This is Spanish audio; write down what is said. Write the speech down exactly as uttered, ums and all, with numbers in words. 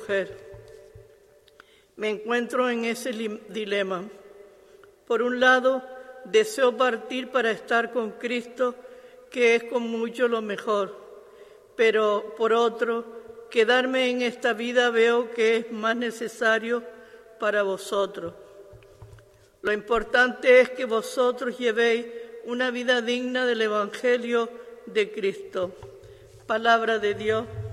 mujer. Me encuentro en ese dilema. Por un lado, deseo partir para estar con Cristo, que es con mucho lo mejor, pero por otro, quedarme en esta vida veo que es más necesario para vosotros. Lo importante es que vosotros llevéis una vida digna del Evangelio de Cristo. Palabra de Dios.